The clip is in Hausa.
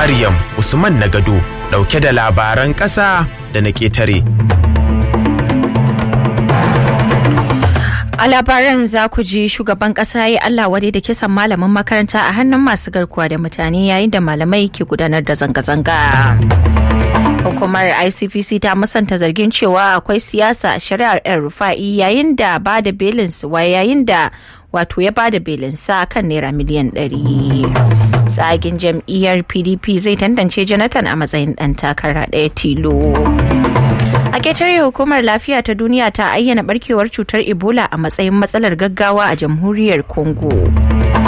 Maryam Usman Nagado ɗauke da labaran ƙasa da na ƙetare. A labaran za ku ji shugaban kasa ya Allah wadai da kisan malamin makaranta a hannun masu garkuwa da mutane yayin da malamai ke gudanar da zanga-zanga. Hukumar ICPC ta musanta zargin cewa akwai siyasa a shari'ar El-Rufai yayin da ya bada belinsa kan naira miliyan 100. Tsagin jam'iyyar PDP zai tantance Jonathan a matsayin ɗan takara ɗaya tilo. A ƙetare hukumar lafiya ta duniya ta ayyana barkewar cutar Ebola a matsayin matsalar gaggawa a jamhuriyar Congo.